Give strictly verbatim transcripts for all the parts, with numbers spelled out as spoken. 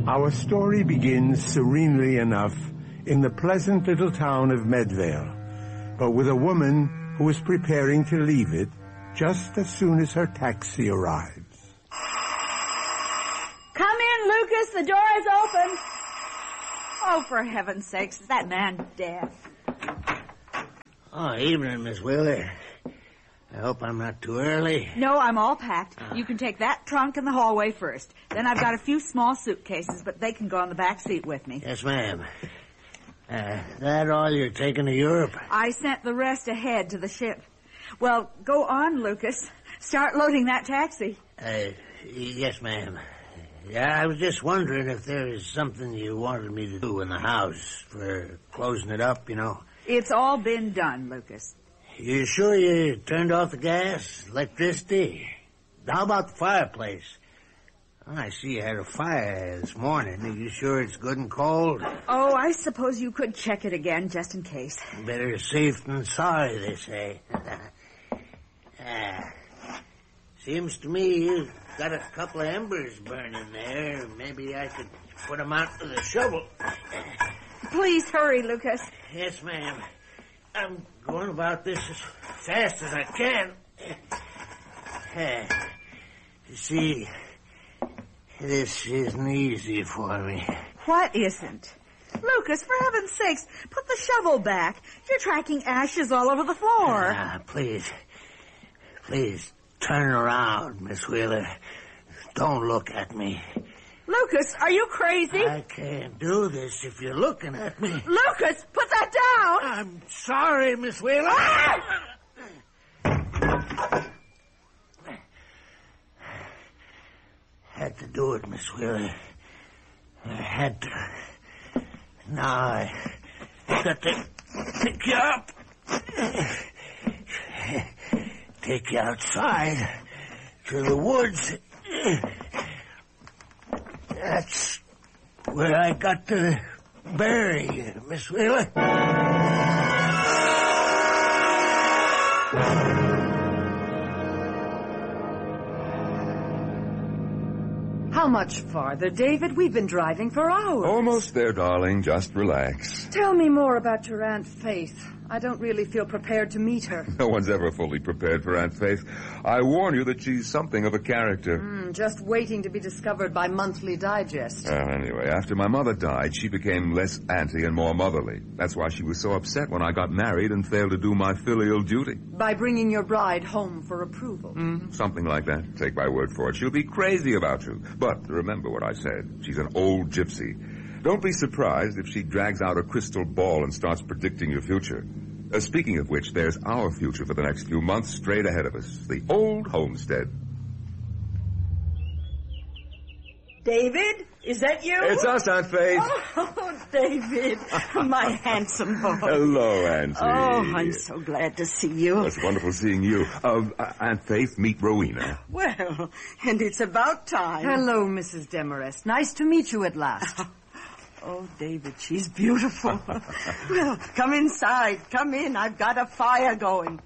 Our story begins serenely enough in the pleasant little town of Medvale, but with a woman who is preparing to leave it just as soon as her taxi arrives. Come in, Lucas. The door is open. Oh, for heaven's sakes, is that man deaf? Oh, evening, Miss Wheeler. I hope I'm not too early. No, I'm all packed. You can take that trunk in the hallway first. Then I've got a few small suitcases, but they can go on the back seat with me. Yes, ma'am. Uh, that all you're taking to Europe? I sent the rest ahead to the ship. Well, go on, Lucas. Start loading that taxi. Uh, yes, ma'am. Yeah, I was just wondering if there is something you wanted me to do in the house for closing it up, you know. It's all been done, Lucas. You sure you turned off the gas, electricity? How about the fireplace? Oh, I see you had a fire this morning. Are you sure it's good and cold? Oh, I suppose you could check it again, just in case. Better safe than sorry, they say. ah, seems to me you've got a couple of embers burning there. Maybe I could put them out with a shovel. Please hurry, Lucas. Yes, ma'am. I'm going about this as fast as I can. You see, this isn't easy for me. What isn't? Lucas, for heaven's sakes, put the shovel back. You're tracking ashes all over the floor. Ah, please, please turn around, Miss Wheeler. Don't look at me. Lucas, are you crazy? I can't do this if you're looking at me. Lucas, put that down! I'm sorry, Miss Wheeler. Ah! Had to do it, Miss Wheeler. I had to. Now I got to pick you up. Take you outside to the woods. That's where I got to bury you, Miss Wheeler. How much farther, David? We've been driving for hours. Almost there, darling. Just relax. Tell me more about your Aunt Faith. I don't really feel prepared to meet her. No one's ever fully prepared for Aunt Faith. I warn you that she's something of a character. Mm, just waiting to be discovered by Monthly Digest. Well, anyway, after my mother died, she became less auntie and more motherly. That's why she was so upset when I got married and failed to do my filial duty. By bringing your bride home for approval. Mm, something like that. Take my word for it. She'll be crazy about you. But remember what I said. She's an old gypsy. Don't be surprised if she drags out a crystal ball and starts predicting your future. Uh, speaking of which, there's our future for the next few months straight ahead of us. The old homestead. David, is that you? It's us, Aunt Faith. Oh, David, my handsome boy. Hello, Auntie. Oh, I'm so glad to see you. It's wonderful seeing you. Uh, uh, Aunt Faith, meet Rowena. Well, and it's about time. Hello, Missus Demarest. Nice to meet you at last. Oh, David, she's beautiful. Well, come inside. Come in. I've got a fire going.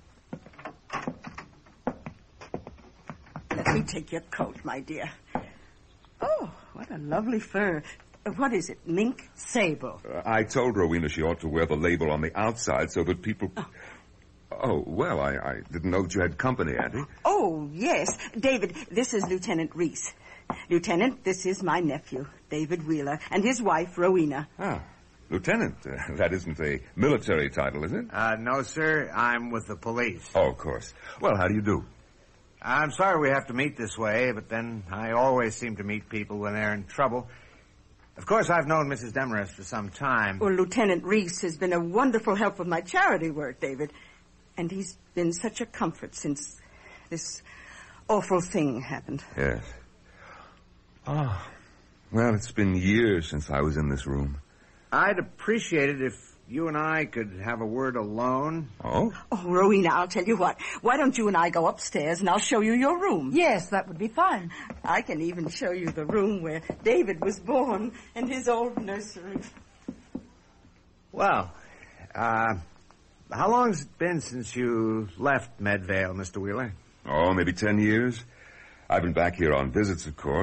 Let me take your coat, my dear. Oh, what a lovely fur. Uh, What is it, mink? Sable. Uh, I told Rowena she ought to wear the label on the outside so that people... Oh, oh well, I, I didn't know that you had company, Auntie. Oh, yes. David, this is Lieutenant Reese. Lieutenant, this is my nephew, David Wheeler, and his wife, Rowena. Ah, Lieutenant. Uh, that isn't a military title, is it? Uh, no, sir. I'm with the police. Oh, of course. Well, how do you do? I'm sorry we have to meet this way, but then I always seem to meet people when they're in trouble. Of course, I've known Missus Demarest for some time. Well, Lieutenant Reese has been a wonderful help with my charity work, David. And he's been such a comfort since this awful thing happened. Yes. Ah, well, it's been years since I was in this room. I'd appreciate it if you and I could have a word alone. Oh? Oh, Rowena, I'll tell you what. Why don't you and I go upstairs and I'll show you your room? Yes, that would be fine. I can even show you the room where David was born and his old nursery. Well, uh, how long's it been since you left Medvale, Mister Wheeler? Oh, maybe ten years. I've been back here on visits, of course.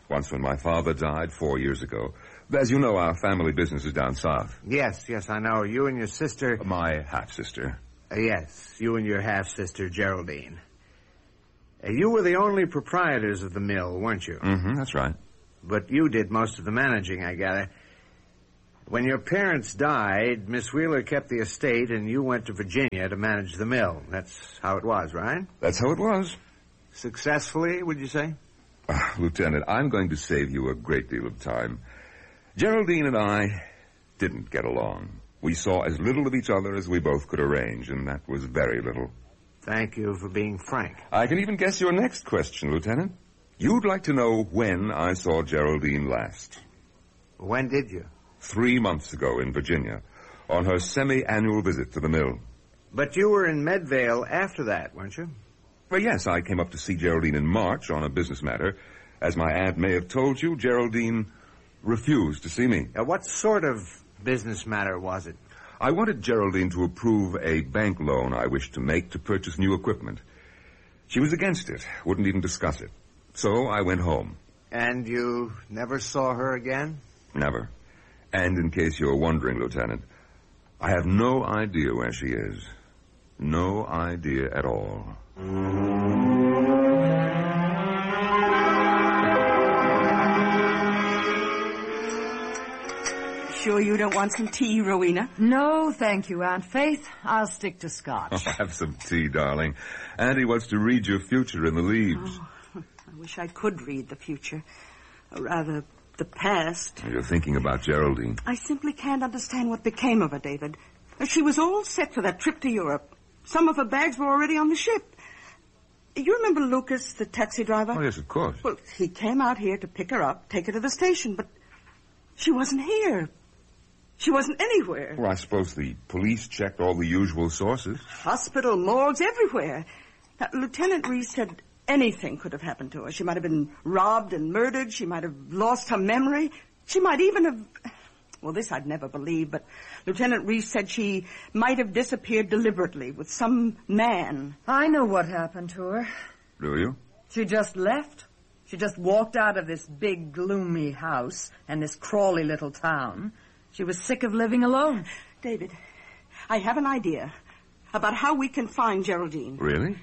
Once when my father died four years ago. As you know, our family business is down south. Yes, yes, I know. You and your sister... My half-sister. Uh, yes, you and your half-sister, Geraldine. Uh, you were the only proprietors of the mill, weren't you? Mm-hmm, that's right. But you did most of the managing, I gather. When your parents died, Miss Wheeler kept the estate, and you went to Virginia to manage the mill. That's how it was, right? That's how it was. Successfully, would you say? Uh, Lieutenant, I'm going to save you a great deal of time. Geraldine and I didn't get along. We saw as little of each other as we both could arrange, and that was very little. Thank you for being frank. I can even guess your next question, Lieutenant. You'd like to know when I saw Geraldine last. When did you? Three months ago in Virginia, on her semi-annual visit to the mill. But you were in Medvale after that, weren't you? Well, yes, I came up to see Geraldine in March on a business matter. As my aunt may have told you, Geraldine refused to see me. Uh, what sort of business matter was it? I wanted Geraldine to approve a bank loan I wished to make to purchase new equipment. She was against it, wouldn't even discuss it. So I went home. And you never saw her again? Never. And in case you're wondering, Lieutenant, I have no idea where she is. No idea at all. Sure you don't want some tea, Rowena? No, thank you, Aunt Faith. I'll stick to scotch. Oh, have some tea, darling. Auntie wants to read your future in the leaves. Oh, I wish I could read the future. Or rather, the past. You're thinking about Geraldine. I simply can't understand what became of her, David. She was all set for that trip to Europe. Some of her bags were already on the ship. You remember Lucas, the taxi driver? Oh, yes, of course. Well, he came out here to pick her up, take her to the station, but she wasn't here. She wasn't anywhere. Well, I suppose the police checked all the usual sources. Hospital, morgues, everywhere. Now, Lieutenant Reese said anything could have happened to her. She might have been robbed and murdered. She might have lost her memory. She might even have... Well, this I'd never believe, but Lieutenant Reese said she might have disappeared deliberately with some man. I know what happened to her. Do you? She just left. She just walked out of this big, gloomy house and this crawly little town. She was sick of living alone. David, I have an idea about how we can find Geraldine. Really?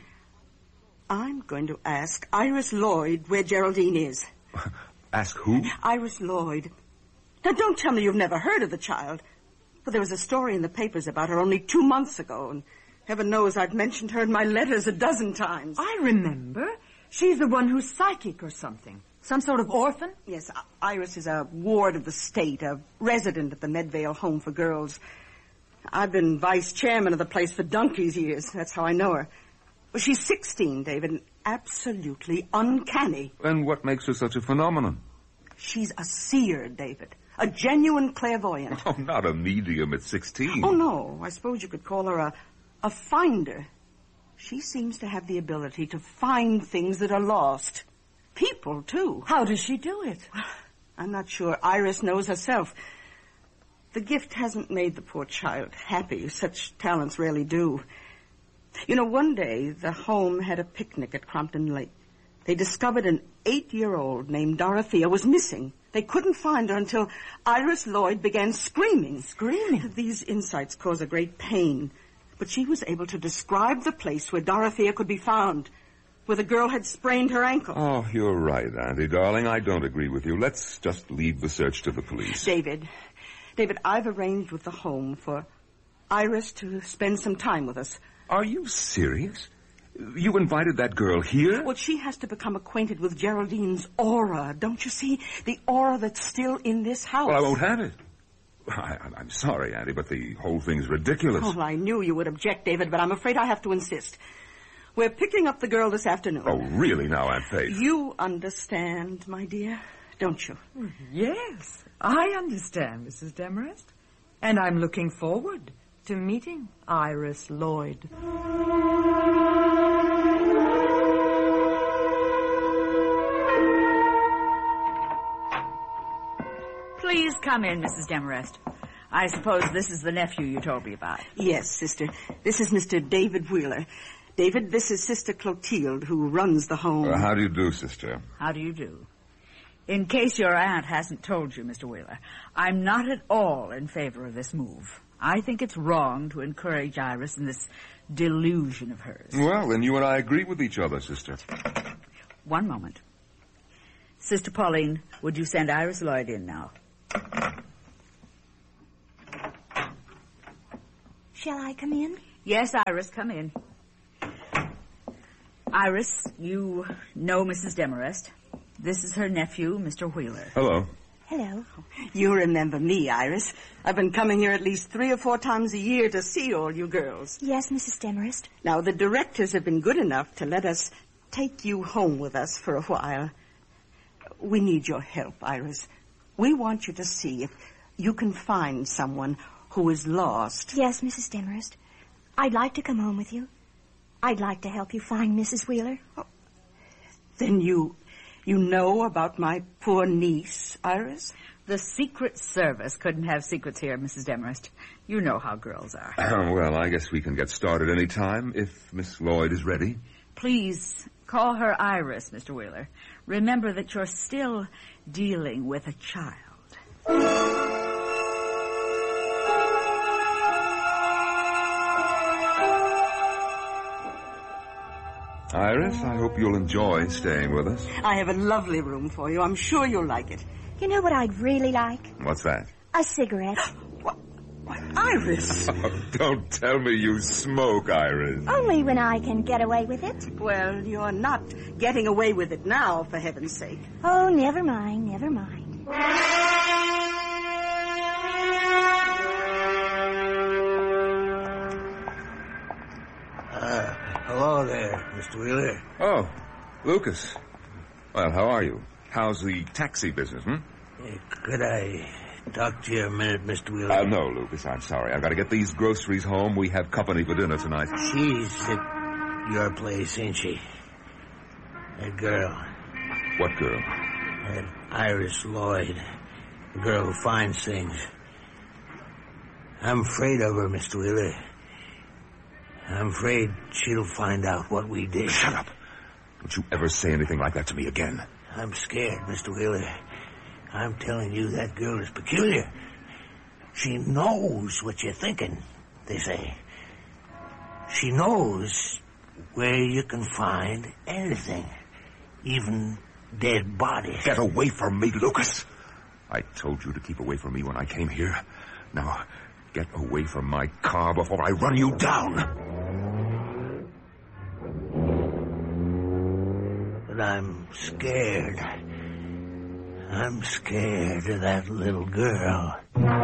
I'm going to ask Iris Lloyd where Geraldine is. Ask who? Iris Lloyd. Now, don't tell me you've never heard of the child. Well, there was a story in the papers about her only two months ago, and heaven knows I've mentioned her in my letters a dozen times. I remember. She's the one who's psychic or something. Some sort of orphan? Yes, Iris is a ward of the state, a resident at the Medvale Home for Girls. I've been vice chairman of the place for donkey's years. That's how I know her. Well, she's sixteen, David, and absolutely uncanny. And what makes her such a phenomenon? She's a seer, David. A genuine clairvoyant. Oh, not a medium at sixteen. Oh, no. I suppose you could call her a, a finder. She seems to have the ability to find things that are lost. People, too. How does she do it? I'm not sure Iris knows herself. The gift hasn't made the poor child happy. Such talents rarely do. You know, one day the home had a picnic at Crompton Lake. They discovered an eight-year-old named Dorothea was missing. They couldn't find her until Iris Lloyd began screaming. Screaming? These insights cause a great pain. But she was able to describe the place where Dorothea could be found, where the girl had sprained her ankle. Oh, you're right, Auntie, darling. I don't agree with you. Let's just leave the search to the police. David, David, I've arranged with the home for Iris to spend some time with us. Are you serious? You invited that girl here? Well, she has to become acquainted with Geraldine's aura, don't you see? The aura that's still in this house. Well, I won't have it. I, I'm sorry, Auntie, but the whole thing's ridiculous. Oh, I knew you would object, David, but I'm afraid I have to insist. We're picking up the girl this afternoon. Oh, really now, Aunt Faith? You understand, my dear, don't you? Yes, I understand, Missus Demarest. And I'm looking forward to meeting Iris Lloyd. Please come in, Missus Demarest. I suppose this is the nephew you told me about. Yes, sister. This is Mister David Wheeler. David, this is Sister Clotilde, who runs the home. Uh, how do you do, sister? How do you do? In case your aunt hasn't told you, Mister Wheeler, I'm not at all in favor of this move. I think it's wrong to encourage Iris in this delusion of hers. Well, then you and I agree with each other, sister. One moment. Sister Pauline, would you send Iris Lloyd in now? Shall I come in? Yes, Iris, come in. Iris, you know Missus Demarest. This is her nephew, Mister Wheeler. Hello. Hello. You remember me, Iris. I've been coming here at least three or four times a year to see all you girls. Yes, Missus Demarest. Now, the directors have been good enough to let us take you home with us for a while. We need your help, Iris. We want you to see if you can find someone who is lost. Yes, Missus Demarest. I'd like to come home with you. I'd like to help you find Missus Wheeler. Oh, then you... You know about my poor niece, Iris? The Secret Service couldn't have secrets here, Missus Demarest. You know how girls are. Uh, well, I guess we can get started any time if Miss Lloyd is ready. Please call her Iris, Mister Wheeler. Remember that you're still dealing with a child. Iris, I hope you'll enjoy staying with us. I have a lovely room for you. I'm sure you'll like it. You know what I'd really like? What's that? A cigarette. What? What? Iris! Oh, don't tell me you smoke, Iris. Only when I can get away with it. Well, you're not getting away with it now, for heaven's sake. Oh, never mind, never mind. Uh, hello there, Mister Wheeler. Oh, Lucas. Well, how are you? How's the taxi business, hmm? Hey, could I talk to you a minute, Mister Wheeler? Uh, no, Lucas, I'm sorry. I've got to get these groceries home. We have company for dinner tonight. She's at your place, ain't she? That girl. What girl? That Iris Lloyd. The girl who finds things. I'm afraid of her, Mister Wheeler. I'm afraid she'll find out what we did. Shut up. Don't you ever say anything like that to me again. I'm scared, Mister Wheeler. I'm telling you, that girl is peculiar. She knows what you're thinking, they say. She knows where you can find anything, even dead bodies. Get away from me, Lucas. I told you to keep away from me when I came here. Now, get away from my car before I run you down. But I'm scared. I'm scared of that little girl.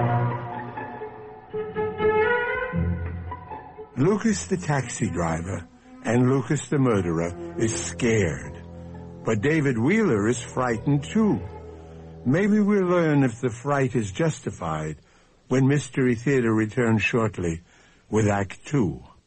Lucas the taxi driver and Lucas the murderer is scared. But David Wheeler is frightened too. Maybe we'll learn if the fright is justified when Mystery Theater returns shortly with Act Two.